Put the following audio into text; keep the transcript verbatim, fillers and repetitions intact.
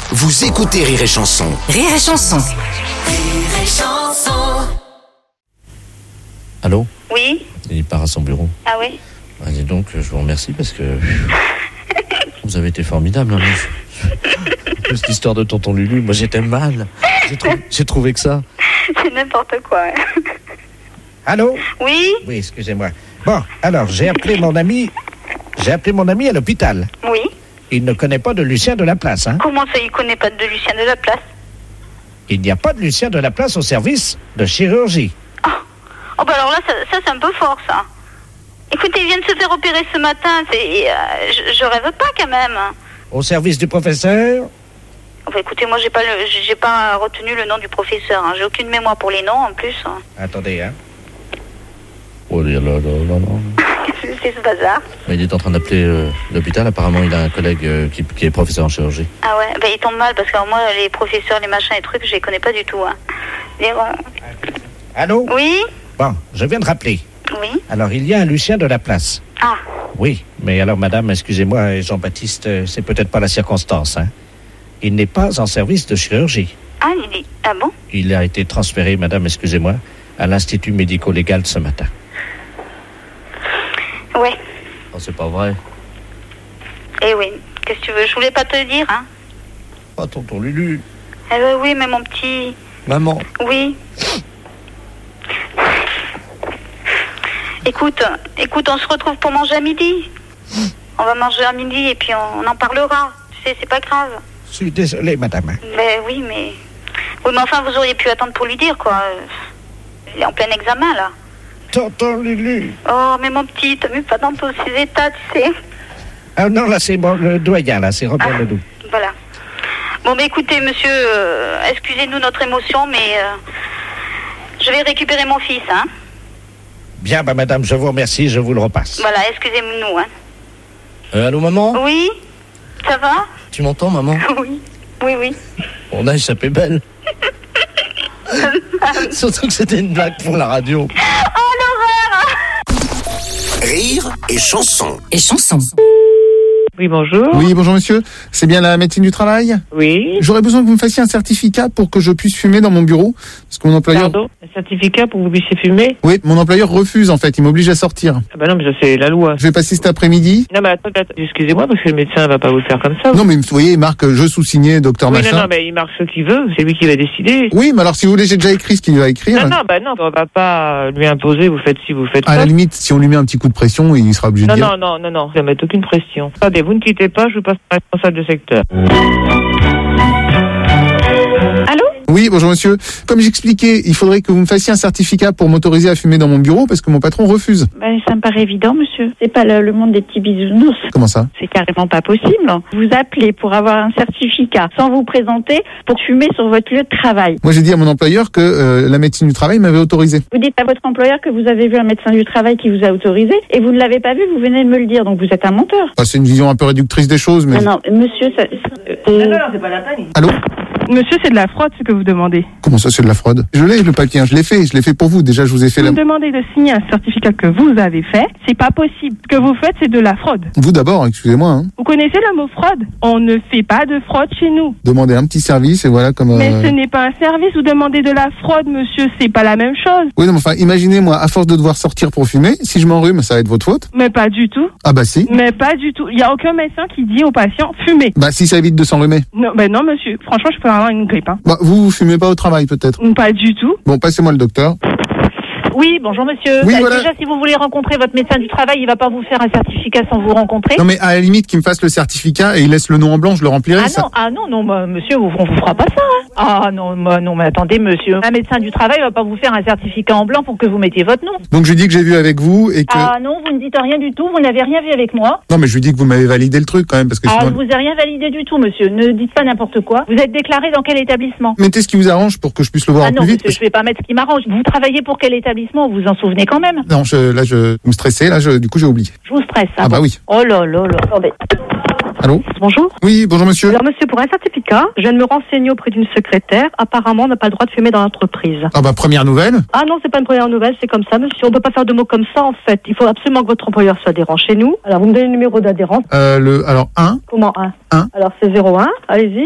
Vous écoutez Rire et Chanson. Rire et Chanson. Rire et Chanson. Allô ? Oui. Il part à son bureau. Ah oui. Ah, dis donc, je vous remercie parce que vous avez été formidable. Hein, mais... Cette histoire de tonton Lulu, moi j'étais mal. J'ai, trou... J'ai trouvé que ça. C'est n'importe quoi. Allô ? Oui. Oui, excusez-moi. Bon, alors, j'ai appelé mon ami... J'ai appelé mon ami à l'hôpital. Oui. Il ne connaît pas de Lucien de Laplace, hein ? Comment ça, il connaît pas de Lucien de Laplace ? Il n'y a pas de Lucien de Laplace au service de chirurgie. Oh, oh bah alors là, ça, ça c'est un peu fort, ça. Écoutez, il vient de se faire opérer ce matin. C'est, euh, je, je rêve pas, quand même. Au service du professeur ? Enfin, écoutez, moi, j'ai pas, le, j'ai pas retenu le nom du professeur. Hein. J'ai aucune mémoire pour les noms, en plus. Hein. Attendez, hein. Oh là là là là là. Qu'est-ce que c'est ce bazar ? Mais il est en train d'appeler euh, l'hôpital. Apparemment, il a un collègue euh, qui, qui est professeur en chirurgie. Ah ouais, bah il tombe mal, parce que alors, moi, les professeurs, les machins et trucs, je les connais pas du tout. Hein. Et, euh... Allô ? Oui ? Bon, je viens de rappeler. Oui. Alors, il y a un Lucien de Laplace. Ah. Oui, mais alors, madame, excusez-moi, Jean-Baptiste, euh, c'est peut-être pas la circonstance, hein. Il n'est pas en service de chirurgie. Ah, il est... Ah bon ? Il a été transféré, madame, excusez-moi, à l'Institut médico-légal ce matin. Ouais. Oh, c'est pas vrai. Eh oui. Qu'est-ce que tu veux ? Je voulais pas te le dire, hein. Oh, tonton Lulu. Eh ben oui, mais mon petit... Maman. Oui. Écoute, écoute, on se retrouve pour manger à midi. On va manger à midi et puis on, on en parlera. Tu sais, c'est pas grave. Je suis désolé, madame. Ben oui, mais... Oui, mais enfin, vous auriez pu attendre pour lui dire, quoi. Il est en plein examen, là. Tonton Lulu. Oh, mais mon petit, t'as vu pas dans tous ces états, tu sais. Ah non, là, c'est bon, le doyen, là, c'est Robert Ah, Ledoux. Voilà. Bon, ben écoutez, monsieur, euh, excusez-nous notre émotion, mais... Euh, je vais récupérer mon fils, hein. Bien, bah, madame, je vous remercie, je vous le repasse. Voilà, excusez-nous, hein. Euh, allô, maman ? Oui ? Ça va ? Tu m'entends, maman ? Oui. Oui, oui. On a échappé belle. Surtout que c'était une blague pour la radio. Oh, l'horreur ! Rire et Chanson. Et Chanson. Oui, bonjour. Oui, bonjour monsieur. C'est bien la médecine du travail ? Oui. J'aurais besoin que vous me fassiez un certificat pour que je puisse fumer dans mon bureau. Parce que mon employeur... Pardon, un certificat pour que vous puissiez fumer ? Oui, mon employeur refuse en fait, il m'oblige à sortir. Ah bah non, mais ça c'est la loi. Je vais passer cet après-midi. Non mais attends, attends, excusez-moi parce que le médecin va pas vous le faire comme ça. Non mais vous voyez, il marque je sous-signé, docteur Oui, machin. non, non, mais il marque ce qu'il veut, c'est lui qui va décider. Oui, mais alors si vous voulez, j'ai déjà écrit ce qu'il va écrire. Non, non, bah non, on va pas lui imposer, vous faites ci, vous faites À ça. la limite, si on lui met un petit coup de pression, il sera obligé Non, de dire... non, non, non, non, ça ne met aucune pression. Attendez, vous ne quittez pas, je vous passe le responsable de secteur. Allô ? Oui, bonjour monsieur. Comme j'expliquais, il faudrait que vous me fassiez un certificat pour m'autoriser à fumer dans mon bureau parce que mon patron refuse. Ben, ça me paraît évident, monsieur. C'est pas le, le monde des petits bisounours. Comment ça ? C'est carrément pas possible. Vous appelez pour avoir un certificat sans vous présenter pour fumer sur votre lieu de travail. Moi j'ai dit à mon employeur que euh, la médecine du travail m'avait autorisé. Vous dites à votre employeur que vous avez vu un médecin du travail qui vous a autorisé et vous ne l'avez pas vu, vous venez de me le dire. Donc vous êtes un menteur. Ah, c'est une vision un peu réductrice des choses, mais... Non, non, monsieur, ça... Euh, c'est pas la peine. Allô ? Monsieur, c'est de la fraude ce que vous demandez. Comment ça, c'est de la fraude ? Je l'ai, le papier, hein, je l'ai fait, je l'ai fait pour vous. Déjà, je vous ai fait Vous la... me demandez de signer un certificat que vous avez fait. C'est pas possible. Ce que vous faites, c'est de la fraude. Vous d'abord, excusez-moi. Hein. Vous connaissez le mot fraude ? On ne fait pas de fraude chez nous. Demandez un petit service et voilà comme... Euh... Mais ce n'est pas un service. Vous demandez de la fraude, monsieur. C'est pas la même chose. Oui, non, mais enfin, imaginez-moi, à force de devoir sortir pour fumer, si je m'enrhume, ça va être votre faute. Mais pas du tout. Ah bah si. Mais pas du tout. Il n'y a aucun médecin qui dit aux patients fumez. Bah si ça évite de s'enrhumer. Non, ben non, monsieur. Franchement, je peux avoir une grippe. Hein. Bah vous, vous fumez pas au travail peut-être ? Pas du tout. Bon, passez-moi le docteur. Oui, bonjour monsieur. Oui, Bah, voilà. Déjà, si vous voulez rencontrer votre médecin du travail, il va pas vous faire un certificat sans vous rencontrer. Non mais à la limite qu'il me fasse le certificat et il laisse le nom en blanc, je le remplirai. Ah ça... non, ah non, non, bah, monsieur, vous, on vous fera pas ça. Hein. Ah non, bah, non, mais attendez, monsieur. Un médecin du travail va pas vous faire un certificat en blanc pour que vous mettiez votre nom. Donc je lui dis que j'ai vu avec vous et que... Ah non, vous ne dites rien du tout, vous n'avez rien vu avec moi. Non mais je lui dis que vous m'avez validé le truc quand même parce que Ah, sinon... je vous ai rien validé du tout, monsieur. Ne dites pas n'importe quoi. Vous êtes déclaré dans quel établissement? Mettez ce qui vous arrange pour que je puisse le voir Ah au non, plus vite. monsieur, je vais pas mettre ce qui m'arrange. Vous travaillez pour quel établissement? Vous vous en souvenez quand même? Non, je, là je vous me stressez, là je, du coup j'ai oublié. Je vous stresse. Ah, ah bah oui. Oh là là là. Attendez. Allô? Bonjour. Oui, bonjour monsieur. Alors monsieur, pour un certificat, je viens de me renseigner auprès d'une secrétaire. Apparemment, on n'a pas le droit de fumer dans l'entreprise. Ah bah première nouvelle. Ah non, c'est pas une première nouvelle, c'est comme ça monsieur. On peut pas faire de mots comme ça en fait. Il faut absolument que votre employeur soit adhérent chez nous. Alors vous me donnez le numéro d'adhérence. Euh, le, alors un. Comment un? un. Alors c'est zéro un, allez-y.